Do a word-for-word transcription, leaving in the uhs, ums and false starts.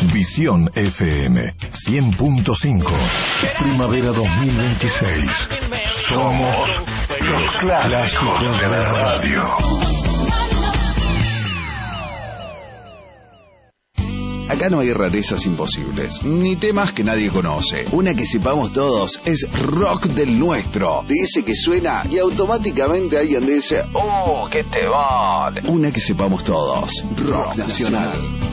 Visión F M cien punto cinco. Primavera dos mil veintiséis. Somos los clásicos de la radio. Acá no hay rarezas imposibles, ni temas que nadie conoce. Una que sepamos todos es rock del nuestro, de ese que suena y automáticamente alguien dice, ¡oh, qué te vale! Una que sepamos todos, rock nacional.